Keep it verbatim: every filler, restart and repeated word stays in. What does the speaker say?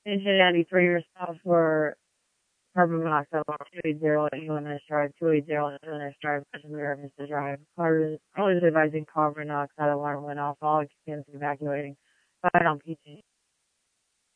Engine ninety-three response for carbon monoxide alarm two eight zero at U N S Drive, two eight zero at U N S Drive, passenger Mister Drive. Cars always advising carbon monoxide alarm went off, all occupants evacuating. Fired on P T.